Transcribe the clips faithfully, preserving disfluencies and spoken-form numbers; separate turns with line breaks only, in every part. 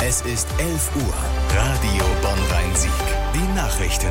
Es ist elf Uhr. Radio Bonn-Rhein-Sieg. Die Nachrichten.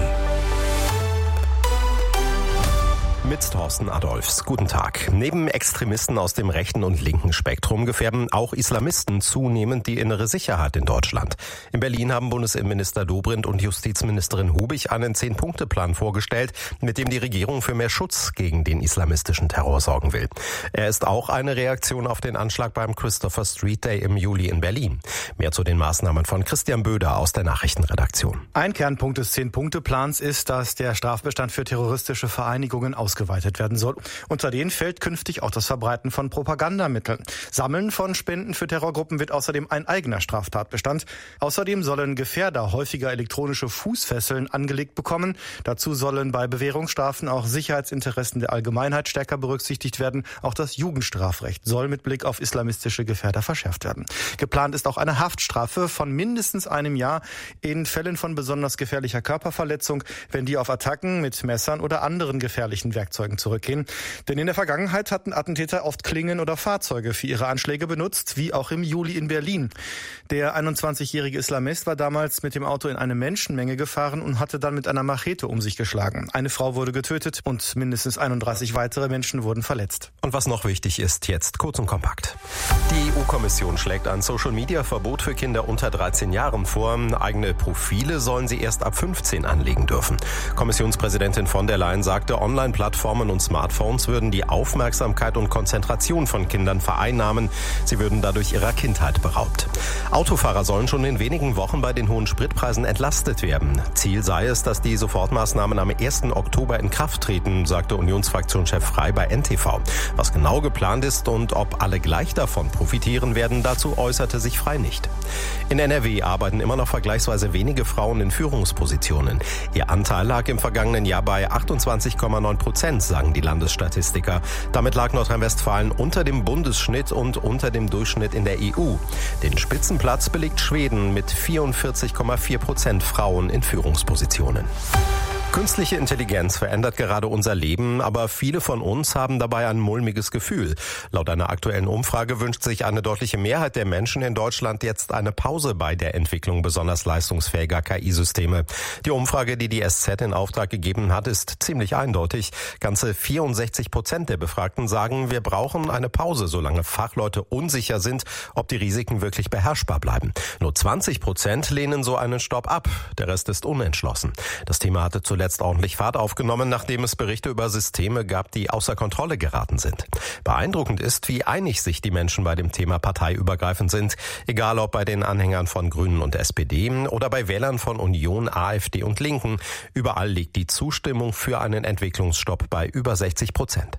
Mit Thorsten Adolphs. Guten Tag. Neben Extremisten aus dem rechten und linken Spektrum gefährden auch Islamisten zunehmend die innere Sicherheit in Deutschland. In Berlin haben Bundesinnenminister Dobrindt und Justizministerin Hubig einen Zehn-Punkte-Plan vorgestellt, mit dem die Regierung für mehr Schutz gegen den islamistischen Terror sorgen will. Er ist auch eine Reaktion auf den Anschlag beim Christopher Street Day im Juli in Berlin. Mehr zu den Maßnahmen von Christian Böder aus der Nachrichtenredaktion.
Ein Kernpunkt des Zehn-Punkte-Plans ist, dass der Strafbestand für terroristische Vereinigungen ausgeweitet werden soll. Unter den fällt künftig auch das Verbreiten von Propagandamitteln. Sammeln von Spenden für Terrorgruppen wird außerdem ein eigener Straftatbestand. Außerdem sollen Gefährder häufiger elektronische Fußfesseln angelegt bekommen. Dazu sollen bei Bewährungsstrafen auch Sicherheitsinteressen der Allgemeinheit stärker berücksichtigt werden. Auch das Jugendstrafrecht soll mit Blick auf islamistische Gefährder verschärft werden. Geplant ist auch eine Haftstrafe von mindestens einem Jahr in Fällen von besonders gefährlicher Körperverletzung, wenn die auf Attacken mit Messern oder anderen gefährlichen Werkzeugen zurückgehen. Denn in der Vergangenheit hatten Attentäter oft Klingen oder Fahrzeuge für ihre Anschläge benutzt, wie auch im Juli in Berlin. Der einundzwanzigjährige Islamist war damals mit dem Auto in eine Menschenmenge gefahren und hatte dann mit einer Machete um sich geschlagen. Eine Frau wurde getötet und mindestens einunddreißig weitere Menschen wurden verletzt.
Und was noch wichtig ist, jetzt kurz und kompakt. Die E U-Kommission schlägt ein Social-Media-Verbot für Kinder unter dreizehn Jahren vor. Eigene Profile sollen sie erst ab fünfzehn anlegen dürfen. Kommissionspräsidentin von der Leyen sagte, Online-Plattformen und Smartphones würden die Aufmerksamkeit und Konzentration von Kindern vereinnahmen. Sie würden dadurch ihrer Kindheit beraubt. Autofahrer sollen schon in wenigen Wochen bei den hohen Spritpreisen entlastet werden. Ziel sei es, dass die Sofortmaßnahmen am ersten Oktober in Kraft treten, sagte Unionsfraktionschef Frey bei N T V. Was genau geplant ist und ob alle gleich davon profitieren werden, dazu äußerte sich Frey nicht. In N R W arbeiten immer noch vergleichsweise wenige Frauen in Führungspositionen. Ihr Anteil lag im vergangenen Jahr bei achtundzwanzig Komma neun Prozent, sagen die Landesstatistiker. Damit lag Nordrhein-Westfalen unter dem Bundesschnitt und unter dem Durchschnitt in der E U. Den Spitzenplatz belegt Schweden mit vierundvierzig Komma vier Prozent Frauen in Führungspositionen. Künstliche Intelligenz verändert gerade unser Leben, aber viele von uns haben dabei ein mulmiges Gefühl. Laut einer aktuellen Umfrage wünscht sich eine deutliche Mehrheit der Menschen in Deutschland jetzt eine Pause bei der Entwicklung besonders leistungsfähiger K I-Systeme. Die Umfrage, die die S Z in Auftrag gegeben hat, ist ziemlich eindeutig. Ganze vierundsechzig Prozent der Befragten sagen, wir brauchen eine Pause, solange Fachleute unsicher sind, ob die Risiken wirklich beherrschbar bleiben. Nur zwanzig Prozent lehnen so einen Stopp ab. Der Rest ist unentschlossen. Das Thema hatte zuletzt ordentlich Fahrt aufgenommen, nachdem es Berichte über Systeme gab, die außer Kontrolle geraten sind. Beeindruckend ist, wie einig sich die Menschen bei dem Thema parteiübergreifend sind. Egal ob bei den Anhängern von Grünen und S P D oder bei Wählern von Union, AfD und Linken. Überall liegt die Zustimmung für einen Entwicklungsstopp bei über sechzig Prozent.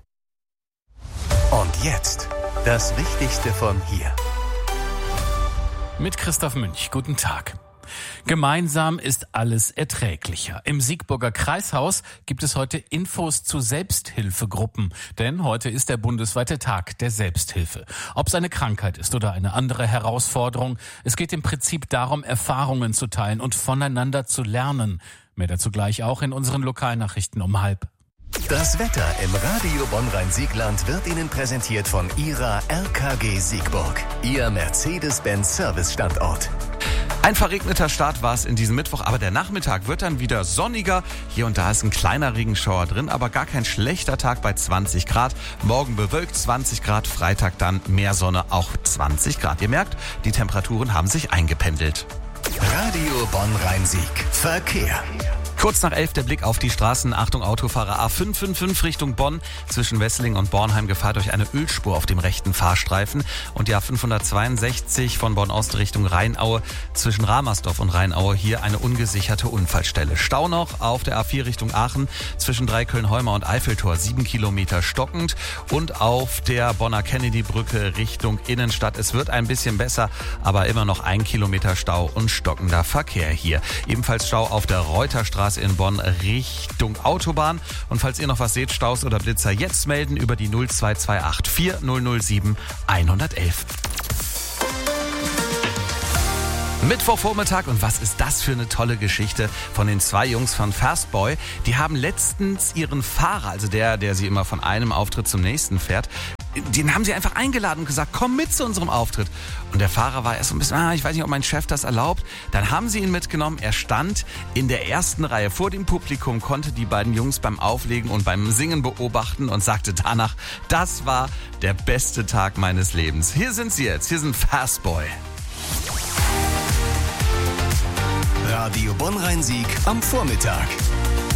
Und jetzt das Wichtigste von hier.
Mit Christoph Münch. Guten Tag. Gemeinsam ist alles erträglicher. Im Siegburger Kreishaus gibt es heute Infos zu Selbsthilfegruppen. Denn heute ist der bundesweite Tag der Selbsthilfe. Ob es eine Krankheit ist oder eine andere Herausforderung, es geht im Prinzip darum, Erfahrungen zu teilen und voneinander zu lernen. Mehr dazu gleich auch in unseren Lokalnachrichten um halb.
Das Wetter im Radio Bonn-Rhein-Siegland wird Ihnen präsentiert von Ihrer R K G Siegburg, Ihr Mercedes-Benz-Service-Standort.
Ein verregneter Start war es in diesem Mittwoch, aber der Nachmittag wird dann wieder sonniger. Hier und da ist ein kleiner Regenschauer drin, aber gar kein schlechter Tag bei zwanzig Grad. Morgen bewölkt zwanzig Grad, Freitag dann mehr Sonne, auch zwanzig Grad. Ihr merkt, die Temperaturen haben sich eingependelt.
Radio Bonn-Rhein-Sieg. Verkehr.
Kurz nach elf der Blick auf die Straßen. Achtung Autofahrer, A fünf fünf fünf Richtung Bonn. Zwischen Wesseling und Bornheim Gefahr durch eine Ölspur auf dem rechten Fahrstreifen. Und die A fünfhundertzweiundsechzig von Bonn Ost Richtung Rheinaue. Zwischen Ramersdorf und Rheinaue hier eine ungesicherte Unfallstelle. Stau noch auf der A vier Richtung Aachen. Zwischen Dreiköln-Heumer und Eiffeltor sieben Kilometer stockend. Und auf der Bonner Kennedy-Brücke Richtung Innenstadt. Es wird ein bisschen besser, aber immer noch ein Kilometer Stau und stockender Verkehr hier. Ebenfalls Stau auf der Reuterstraße in Bonn Richtung Autobahn. Und falls ihr noch was seht, Staus oder Blitzer, jetzt melden über die null zwei zwei acht vier null null sieben eins eins eins. Mittwochvormittag, und was ist das für eine tolle Geschichte von den zwei Jungs von Fastboy. Die haben letztens ihren Fahrer, also der, der sie immer von einem Auftritt zum nächsten fährt, den haben sie einfach eingeladen und gesagt, komm mit zu unserem Auftritt. Und der Fahrer war erst so ein bisschen, ah, ich weiß nicht, ob mein Chef das erlaubt. Dann haben sie ihn mitgenommen. Er stand in der ersten Reihe vor dem Publikum, konnte die beiden Jungs beim Auflegen und beim Singen beobachten und sagte danach, das war der beste Tag meines Lebens. Hier sind sie jetzt, hier sind Fastboy.
Radio Bonn-Rhein-Sieg am Vormittag.